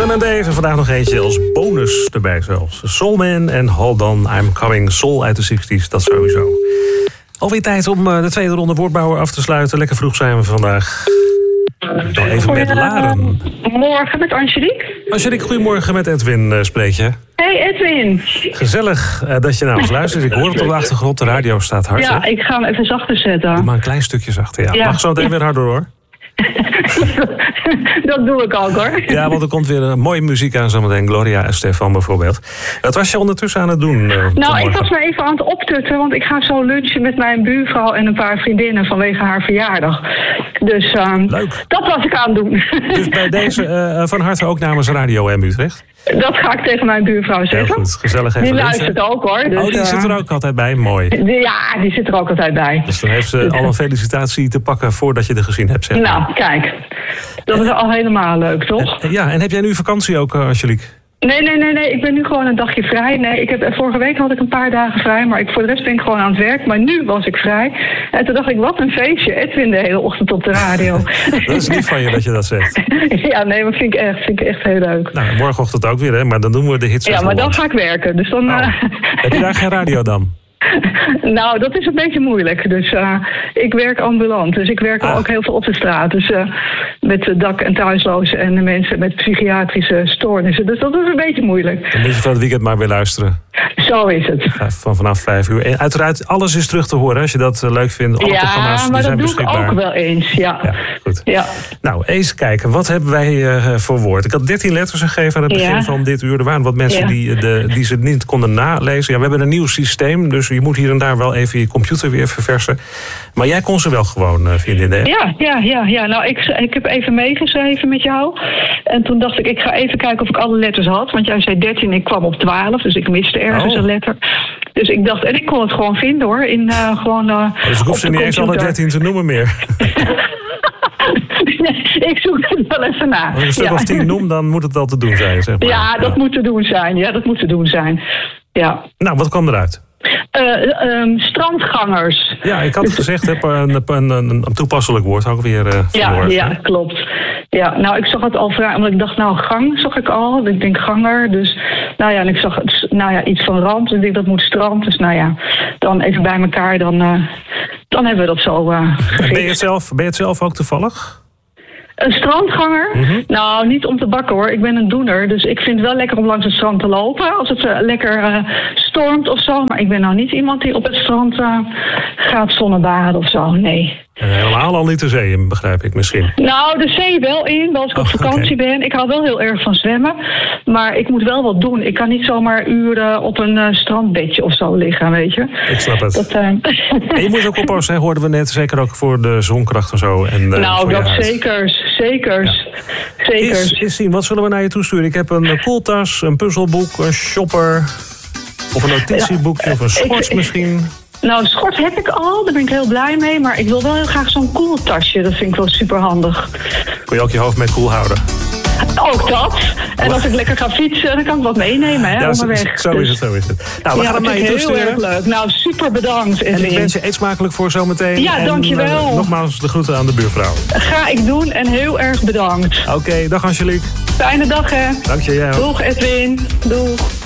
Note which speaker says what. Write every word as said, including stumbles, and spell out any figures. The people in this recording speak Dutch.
Speaker 1: Willem en Dave, vandaag nog eentje als bonus erbij zelfs. Soulman en Hold On, I'm Coming. Soul uit de zestig's, dat sowieso. Alweer tijd om de tweede ronde woordbouwer af te sluiten. Lekker vroeg zijn we vandaag. Dan even met Laren.
Speaker 2: Morgen met Angelique.
Speaker 1: Angelique, goedemorgen, met Edwin uh, spreek je.
Speaker 2: Hey Edwin.
Speaker 1: Gezellig uh, dat je naar ons luistert. Ik hoor het op de achtergrond, de radio staat hard.
Speaker 2: Ja,
Speaker 1: hè?
Speaker 2: Ik ga hem even zachter zetten.
Speaker 1: Doe maar een klein stukje zachter, ja. ja. Mag zo meteen weer harder hoor.
Speaker 2: Dat doe ik ook hoor.
Speaker 1: Ja, want er komt weer een mooie muziek aan zometeen. Gloria en Stefan bijvoorbeeld. Wat was je ondertussen aan het doen? Uh,
Speaker 2: nou,
Speaker 1: vanmorgen?
Speaker 2: Ik was me even aan het optutten. Want ik ga zo lunchen met mijn buurvrouw en een paar vriendinnen vanwege haar verjaardag. Dus uh,
Speaker 1: Leuk.
Speaker 2: Dat was ik aan het doen. Dus
Speaker 1: bij deze uh, van harte ook namens Radio M Utrecht?
Speaker 2: Dat ga ik tegen mijn buurvrouw zeggen.
Speaker 1: Heel goed, gezellig even.
Speaker 2: Die luistert ook hoor. Dus,
Speaker 1: oh, die uh, zit er ook altijd bij, mooi.
Speaker 2: Die, ja, die zit er ook altijd bij.
Speaker 1: Dus dan heeft ze dus, al een felicitatie te pakken voordat je er gezien hebt, zeg maar.
Speaker 2: Nou, kijk. Dat is al helemaal leuk, toch?
Speaker 1: En, ja, en heb jij nu vakantie ook, uh, Angelique?
Speaker 2: Nee, nee, nee, nee. Ik ben nu gewoon een dagje vrij. Nee, ik heb, vorige week had ik een paar dagen vrij, maar ik, voor de rest ben ik gewoon aan het werk. Maar nu was ik vrij. En toen dacht ik, wat een feestje. Edwin de hele ochtend op de radio.
Speaker 1: Dat is lief van je dat je dat zegt.
Speaker 2: Ja, nee, maar vind ik echt, vind ik echt heel leuk.
Speaker 1: Nou, morgenochtend ook weer, hè? Maar dan doen we de hits.
Speaker 2: Ja, maar dan ga ik werken. Dus dan,
Speaker 1: oh. uh... Heb je daar geen radio dan?
Speaker 2: Nou, dat is een beetje moeilijk. Dus uh, ik werk ambulant. Dus ik werk ah. ook heel veel op de straat. Dus uh, met dak- en thuislozen en de mensen met psychiatrische stoornissen. Dus dat is een beetje moeilijk.
Speaker 1: Dan moet je van het weekend maar weer luisteren.
Speaker 2: Zo is het.
Speaker 1: Van vanaf vijf uur. En uiteraard, alles is terug te horen als je dat uh, leuk vindt. Alle
Speaker 2: ja,
Speaker 1: programma's die
Speaker 2: maar
Speaker 1: zijn
Speaker 2: dat doe ik ook wel eens. Ja.
Speaker 1: Ja, goed.
Speaker 2: Ja.
Speaker 1: Nou, eens kijken. Wat hebben wij uh, voor woord? Ik had dertien letters gegeven aan het begin ja. van dit uur. Er waren wat mensen ja. die, de, die ze niet konden nalezen. Ja, we hebben een nieuw systeem, dus je moet hier en daar wel even je computer weer verversen. Maar jij kon ze wel gewoon, uh, vriendin. Hè?
Speaker 2: Ja, ja, ja, ja. Nou, ik, ik heb even meegeschreven met jou. En toen dacht ik, ik ga even kijken of ik alle letters had. Want jij zei dertien, ik kwam op twaalf. Dus ik miste ergens oh. een letter. Dus ik dacht, en ik kon het gewoon vinden hoor. In, uh, gewoon, uh,
Speaker 1: dus ik hoef ze niet eens alle dertien te noemen meer.
Speaker 2: Nee, ik zoek het wel even na.
Speaker 1: Als je een stuk
Speaker 2: ja.
Speaker 1: of tien noemt, dan moet het wel te doen zijn, zeg maar.
Speaker 2: Ja, dat ja. moet te doen zijn. Ja, dat moet te doen zijn. Ja.
Speaker 1: Nou, wat kwam eruit?
Speaker 2: Uh, um, strandgangers.
Speaker 1: Ja, ik had het gezegd, heb een, een, een, een toepasselijk woord ook weer uh,
Speaker 2: ja, ja, klopt. Ja, nou, ik zag het al vrij, omdat ik dacht, nou, gang zag ik al. Ik denk ganger, dus, nou ja, en ik zag het, nou ja, iets van rand. Ik denk, dat moet strand, dus nou ja, dan even bij elkaar, dan, uh, dan hebben we dat zo uh,
Speaker 1: ben je, het zelf, ben je het zelf ook toevallig?
Speaker 2: Een strandganger? Mm-hmm. Nou, niet om te bakken hoor. Ik ben een doener. Dus ik vind het wel lekker om langs het strand te lopen. Als het uh, lekker uh, stormt of zo. Maar ik ben nou niet iemand die op het strand uh, gaat zonnebaden of zo. Nee.
Speaker 1: En helemaal al niet de zee in, begrijp ik misschien.
Speaker 2: Nou, de zee wel in, als ik oh, op vakantie okay. ben. Ik hou wel heel erg van zwemmen. Maar ik moet wel wat doen. Ik kan niet zomaar uren op een uh, strandbedje of zo liggen, weet je.
Speaker 1: Ik snap het.
Speaker 2: Dat, uh...
Speaker 1: En je moet ook oppassen, hè, hoorden we net. Zeker ook voor de zonkracht en zo. En, uh,
Speaker 2: nou, dat zekers. Zekers. Ja. Zekers.
Speaker 1: Is, is zien, wat zullen we naar je toesturen? Ik heb een koeltas, een puzzelboek, een shopper. Of een notitieboekje, ja, of een schorts ik, misschien.
Speaker 2: Nou, een schort heb ik al, daar ben ik heel blij mee. Maar ik wil wel heel graag zo'n koeltasje. Dat vind ik wel super handig.
Speaker 1: Kun je ook je hoofd mee koel houden?
Speaker 2: Ook dat. En als ik lekker ga fietsen, dan kan ik wat meenemen, hè,
Speaker 1: ja,
Speaker 2: onderweg.
Speaker 1: Zo is het, zo is het. Nou, we
Speaker 2: ja,
Speaker 1: gaan hem naar je toesturen.
Speaker 2: Heel erg leuk. Nou, super bedankt.
Speaker 1: En ik wens je eet smakelijk voor zometeen.
Speaker 2: Ja,
Speaker 1: en,
Speaker 2: dankjewel.
Speaker 1: Uh, nogmaals de groeten aan de buurvrouw.
Speaker 2: Ga ik doen en heel erg bedankt.
Speaker 1: Oké, okay, dag Angelique.
Speaker 2: Fijne dag, hè.
Speaker 1: Dank je, jij ook.
Speaker 2: Doeg, Edwin. Doeg.